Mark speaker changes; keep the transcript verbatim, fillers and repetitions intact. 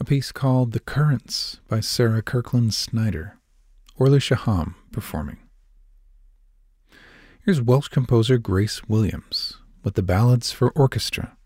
Speaker 1: a piece called The Currents by Sarah Kirkland Snyder, Orla Shaham performing. Here's Welsh composer Grace Williams with the Ballads for Orchestra,